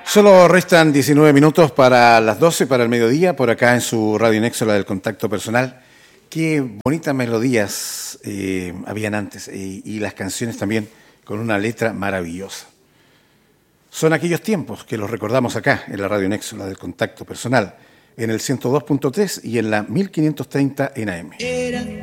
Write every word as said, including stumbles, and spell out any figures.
Solo restan diecinueve minutos para las doce, para el mediodía, por acá en su Radio Nexo, la del contacto personal. Qué bonitas melodías eh, habían antes eh, y las canciones también con una letra maravillosa. Son aquellos tiempos que los recordamos acá en la Radio Nexo, la del contacto personal, en el ciento dos punto tres y en la mil quinientos treinta en A M. Era